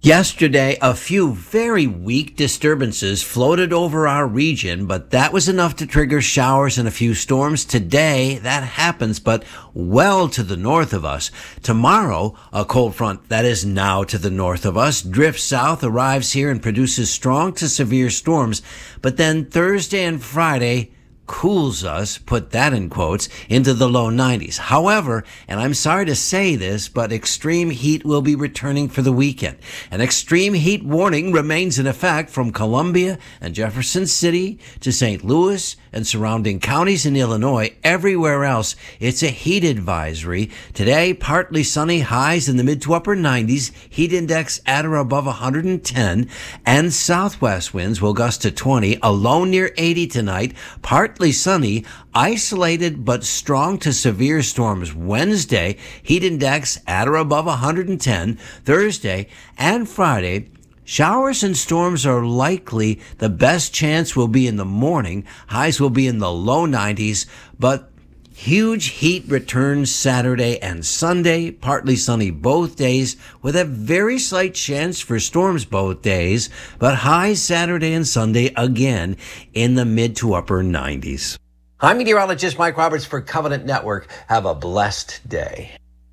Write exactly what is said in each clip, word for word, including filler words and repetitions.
Yesterday, a few very weak disturbances floated over our region, but that was enough to trigger showers and a few storms. Today, that happens, but well to the north of us. Tomorrow, a cold front that is now to the north of us drifts south, arrives here, and produces strong to severe storms. But then Thursday and Friday cools us, put that in quotes, into the low nineties. However, and I'm sorry to say this, but extreme heat will be returning for the weekend. An extreme heat warning remains in effect from Columbia and Jefferson City to Saint Louis and surrounding counties in Illinois. Everywhere else, it's a heat advisory. Today, partly sunny, highs in the mid to upper nineties, heat index at or above one hundred ten, and southwest winds will gust to twenty, a low near eighty tonight, partly sunny, isolated but strong to severe storms Wednesday, heat index at or above one hundred ten, Thursday and Friday. Showers and storms are likely. The best chance will be in the morning. Highs will be in the low nineties, but huge heat returns Saturday and Sunday, partly sunny both days, with a very slight chance for storms both days, but highs Saturday and Sunday again in the mid to upper nineties. I'm meteorologist Mike Roberts for Covenant Network. Have a blessed day.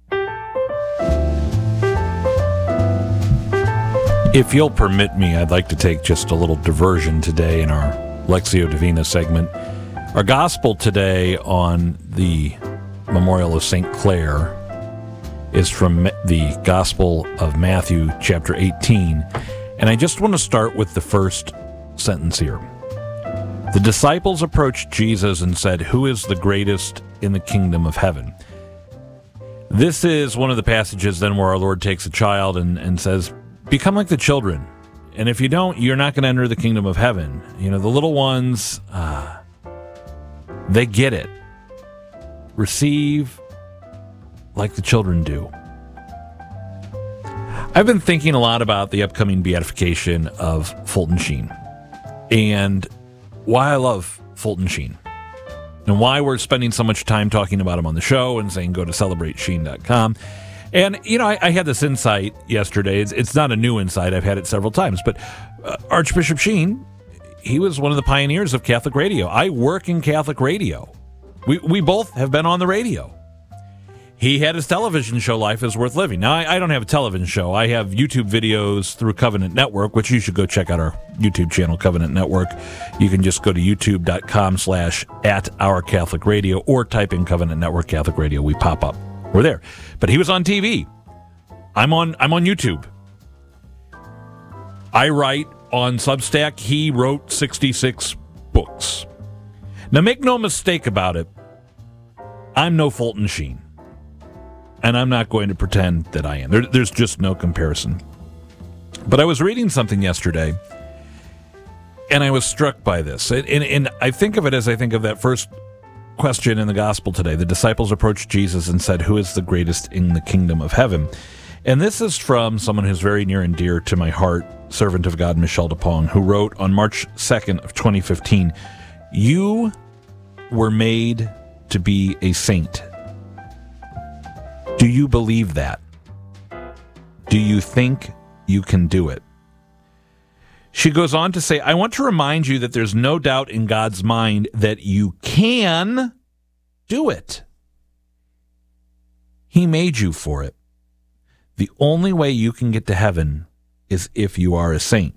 If you'll permit me, I'd like to take just a little diversion today in our Lectio Divina segment. Our gospel today on the memorial of Saint Clare is from the Gospel of Matthew, chapter eighteen. And I just want to start with the first sentence here. The disciples approached Jesus and said, "Who is the greatest in the kingdom of heaven?" This is one of the passages then where our Lord takes a child and, and says, "Become like the children. And if you don't, you're not going to enter the kingdom of heaven." You know, the little ones, uh, they get it. Receive like the children do. I've been thinking a lot about the upcoming beatification of Fulton Sheen and why I love Fulton Sheen and why we're spending so much time talking about him on the show and saying go to celebrate sheen dot com. And, you know, I, I had this insight yesterday. It's, it's not a new insight. I've had it several times. But uh, Archbishop Sheen, he was one of the pioneers of Catholic radio. I work in Catholic radio. We we both have been on the radio. He had his television show, Life is Worth Living. Now, I, I don't have a television show. I have YouTube videos through Covenant Network, which you should go check out our YouTube channel, Covenant Network. You can just go to youtube.com slash at Our Catholic Radio or type in Covenant Network Catholic Radio. We pop up. We're there. But he was on T V. I'm on I'm on YouTube. I write on Substack. He wrote sixty-six books. Now, make no mistake about it. I'm no Fulton Sheen. And I'm not going to pretend that I am. There, there's just no comparison. But I was reading something yesterday, and I was struck by this. And, and, and I think of it as I think of that first question in the gospel today. The disciples approached Jesus and said, "Who is the greatest in the kingdom of heaven?" And this is from someone who's very near and dear to my heart, servant of God, Michelle DePong, who wrote on March second of twenty fifteen, "You were made to be a saint. Do you believe that? Do you think you can do it?" She goes on to say, "I want to remind you that there's no doubt in God's mind that you can do it. He made you for it. The only way you can get to heaven is if you are a saint."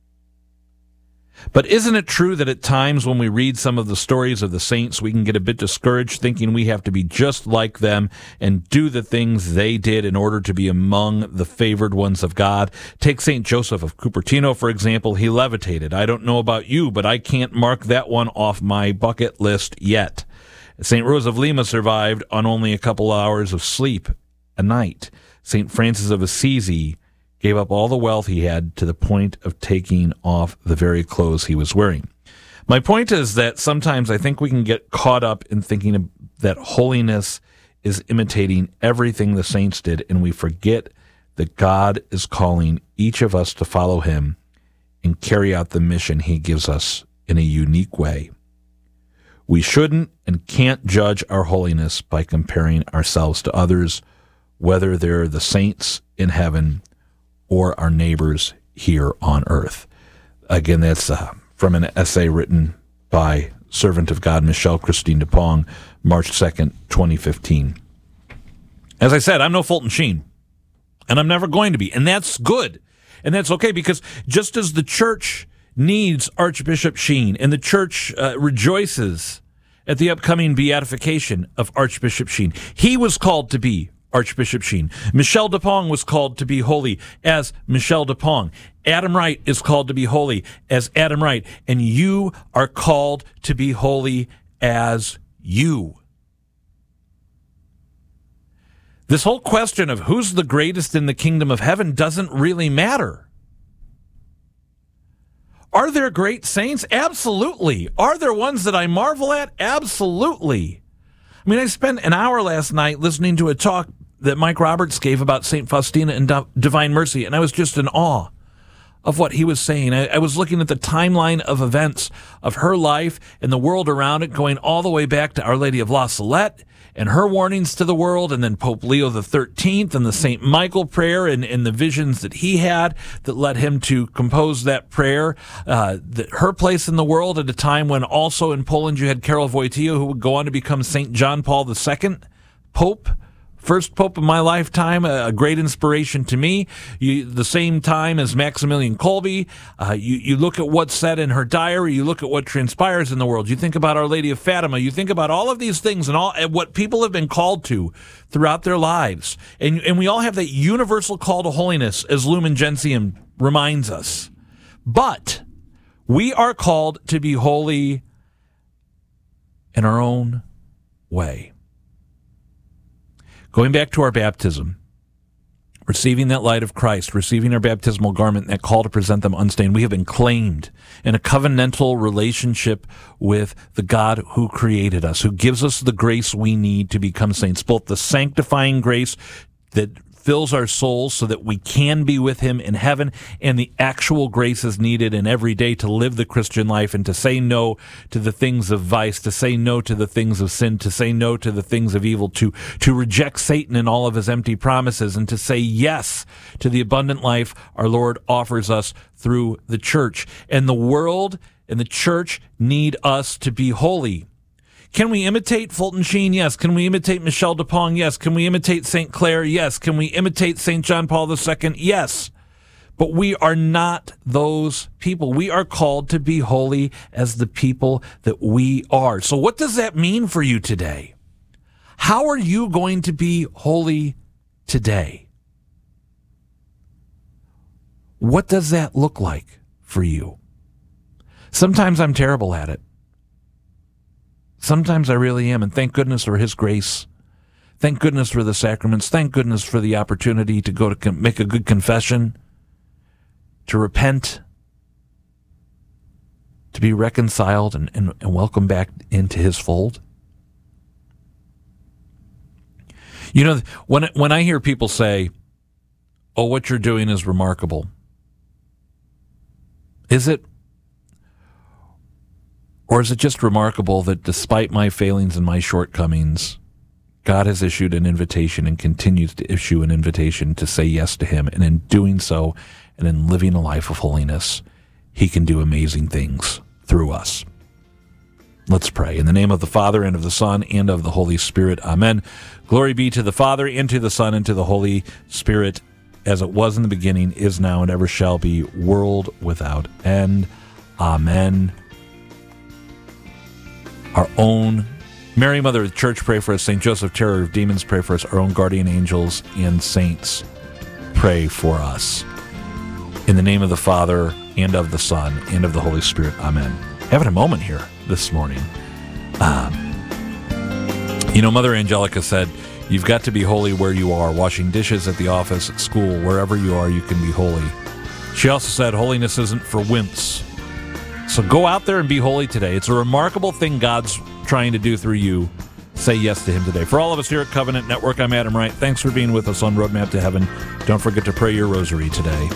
But isn't it true that at times when we read some of the stories of the saints, we can get a bit discouraged thinking we have to be just like them and do the things they did in order to be among the favored ones of God? Take Saint Joseph of Cupertino, for example. He levitated. I don't know about you, but I can't mark that one off my bucket list yet. Saint Rose of Lima survived on only a couple hours of sleep a night. Saint Francis of Assisi gave up all the wealth he had to the point of taking off the very clothes he was wearing. My point is that sometimes I think we can get caught up in thinking that holiness is imitating everything the saints did, and we forget that God is calling each of us to follow him and carry out the mission he gives us in a unique way. We shouldn't and can't judge our holiness by comparing ourselves to others, whether they're the saints in heaven or our neighbors here on earth. Again, that's uh, from an essay written by servant of God Michelle Christine DePong, March second, twenty fifteen. As I said, I'm no Fulton Sheen, and I'm never going to be, and that's good, and that's okay, because just as the church needs Archbishop Sheen, and the church uh, rejoices at the upcoming beatification of Archbishop Sheen, he was called to be Archbishop Sheen. Michelle DePong was called to be holy as Michelle DePong. Adam Wright is called to be holy as Adam Wright. And you are called to be holy as you. This whole question of who's the greatest in the kingdom of heaven doesn't really matter. Are there great saints? Absolutely. Are there ones that I marvel at? Absolutely. I mean, I spent an hour last night listening to a talk that Mike Roberts gave about Saint Faustina and Divine Mercy, and I was just in awe of what he was saying. I, I was looking at the timeline of events of her life and the world around it, going all the way back to Our Lady of La Salette and her warnings to the world, and then Pope Leo the thirteenth and the Saint Michael prayer and, and the visions that he had that led him to compose that prayer. Uh, the, her place in the world at a time when also in Poland you had Karol Wojtyła, who would go on to become Saint John Paul the Second Pope. First pope of my lifetime, a great inspiration to me. You, the same time as Maximilian Kolbe. Uh, you, you look at what's said in her diary. You look at what transpires in the world. You think about Our Lady of Fatima. You think about all of these things and all and what people have been called to throughout their lives. And, and we all have that universal call to holiness, as Lumen Gentium reminds us. But we are called to be holy in our own way. Going back to our baptism, receiving that light of Christ, receiving our baptismal garment, that call to present them unstained, we have been claimed in a covenantal relationship with the God who created us, who gives us the grace we need to become saints, both the sanctifying grace that fills our souls so that we can be with him in heaven, and the actual graces needed in every day to live the Christian life and to say no to the things of vice, to say no to the things of sin, to say no to the things of evil, to, to reject Satan and all of his empty promises, and to say yes to the abundant life our Lord offers us through the church. And the world and the church need us to be holy. Can we imitate Fulton Sheen? Yes. Can we imitate Michelle DePong? Yes. Can we imitate Saint Clare? Yes. Can we imitate Saint John Paul the Second? Yes. But we are not those people. We are called to be holy as the people that we are. So what does that mean for you today? How are you going to be holy today? What does that look like for you? Sometimes I'm terrible at it. Sometimes I really am, and thank goodness for his grace. Thank goodness for the sacraments. Thank goodness for the opportunity to go to con- make a good confession, to repent, to be reconciled and, and, and welcome back into his fold. You know, when when I hear people say, oh, what you're doing is remarkable, is it? Or is it just remarkable that despite my failings and my shortcomings, God has issued an invitation and continues to issue an invitation to say yes to him. And in doing so, and in living a life of holiness, he can do amazing things through us. Let's pray. In the name of the Father, and of the Son, and of the Holy Spirit. Amen. Glory be to the Father, and to the Son, and to the Holy Spirit, as it was in the beginning, is now, and ever shall be, world without end. Amen. Our own Mary, Mother of the Church, pray for us. Saint Joseph, terror of demons, pray for us. Our own guardian angels and saints, pray for us. In the name of the Father, and of the Son, and of the Holy Spirit. Amen. Having a moment here this morning. Um, you know, Mother Angelica said, you've got to be holy where you are. Washing dishes at the office, at school, wherever you are, you can be holy. She also said, holiness isn't for wimps. So go out there and be holy today. It's a remarkable thing God's trying to do through you. Say yes to him today. For all of us here at Covenant Network, I'm Adam Wright. Thanks for being with us on Roadmap to Heaven. Don't forget to pray your rosary today.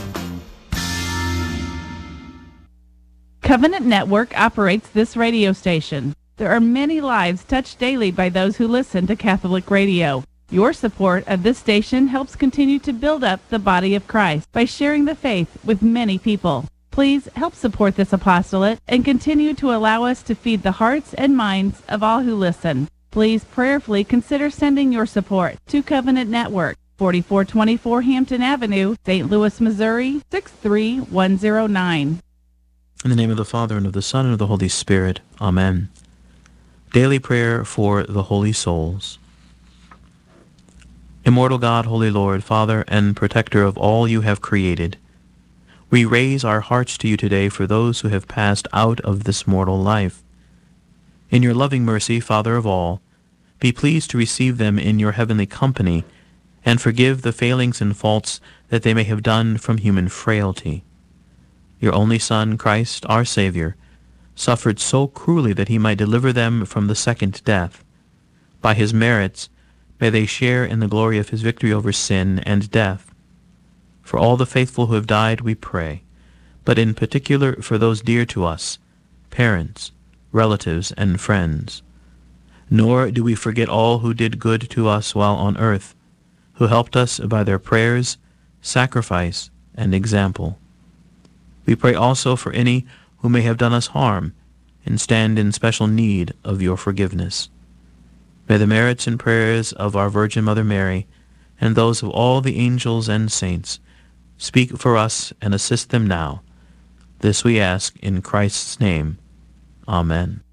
Covenant Network operates this radio station. There are many lives touched daily by those who listen to Catholic radio. Your support of this station helps continue to build up the body of Christ by sharing the faith with many people. Please help support this apostolate and continue to allow us to feed the hearts and minds of all who listen. Please prayerfully consider sending your support to Covenant Network, forty-four twenty-four Hampton Avenue, Saint Louis, Missouri, six three one zero nine. In the name of the Father, and of the Son, and of the Holy Spirit. Amen. Daily prayer for the holy souls. Immortal God, Holy Lord, Father and Protector of all you have created, we raise our hearts to you today for those who have passed out of this mortal life. In your loving mercy, Father of all, be pleased to receive them in your heavenly company, and forgive the failings and faults that they may have done from human frailty. Your only Son, Christ, our Savior, suffered so cruelly that he might deliver them from the second death. By his merits, may they share in the glory of his victory over sin and death. For all the faithful who have died, we pray, but in particular for those dear to us, parents, relatives, and friends. Nor do we forget all who did good to us while on earth, who helped us by their prayers, sacrifice, and example. We pray also for any who may have done us harm and stand in special need of your forgiveness. May the merits and prayers of our Virgin Mother Mary and those of all the angels and saints speak for us and assist them now. This we ask in Christ's name. Amen.